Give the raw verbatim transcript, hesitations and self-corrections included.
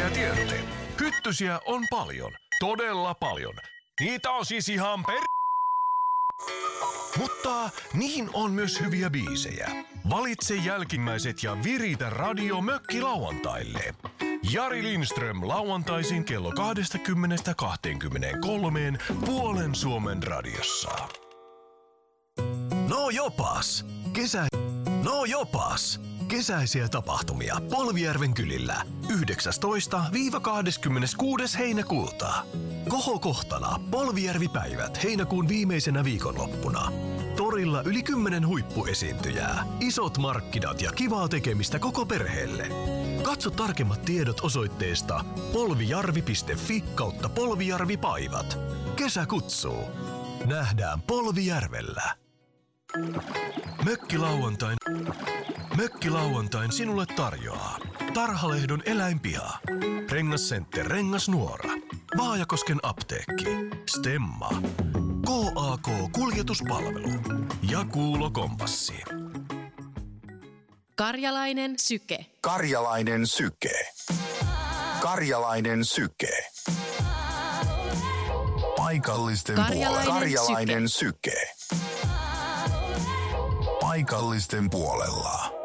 ja tiedote. Hyttysiä on paljon, todella paljon. Niitä on siis ihan per... Mutta niihin on myös hyviä biisejä. Valitse jälkimmäiset ja viritä radio mökki lauantaille. Jari Lindström lauantaisin kello kaksikymmentä kaksikymmentäkolme puolen Suomen radiossa. No jopas! Kesä... No jopas! Kesäisiä tapahtumia Polvijärven kylillä yhdeksästoista kahdeskymmeneskuudes heinäkuuta. Kohokohtana Polvijärvi-päivät heinäkuun viimeisenä viikonloppuna. Torilla yli kymmenen huippuesiintyjää, isot markkinat ja kivaa tekemistä koko perheelle. Katso tarkemmat tiedot osoitteesta polvijarvi piste fi kautta polvijarvipaivat. Kesä kutsuu. Nähdään Polvijärvellä. Mökkilauantain. Mökkilauantain sinulle tarjoaa Tarhalehdon eläinpiha, Rengascenter Rengasnuora, Vaajakosken apteekki, Stemma, K A K Kuljetuspalvelu ja Kuulo Kompassi. Karjalainen syke. Karjalainen syke. Karjalainen syke. Paikallisten Karjalainen puolella. Karjalainen syke. syke. Paikallisten puolella.